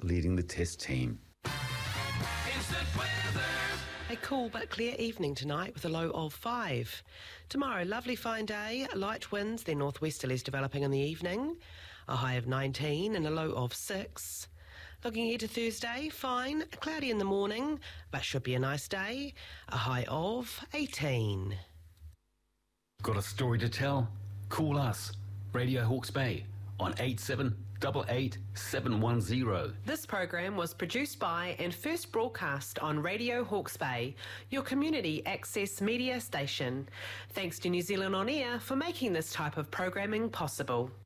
leading the test team. A cool but clear evening tonight with a low of 5. Tomorrow, lovely fine day, light winds, then northwesterlies developing in the evening, a high of 19 and a low of 6. Looking ahead to Thursday, fine, cloudy in the morning, but should be a nice day, a high of 18. Got a story to tell? Call us, Radio Hawke's Bay, on 8788 710. This program was produced by and first broadcast on Radio Hawke's Bay, your community access media station. Thanks to New Zealand On Air for making this type of programming possible.